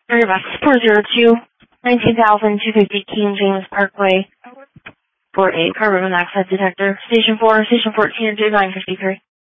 Airbus 402, 19,250 King James Parkway for a carbon monoxide detector. Station 4, Station 14 to 953.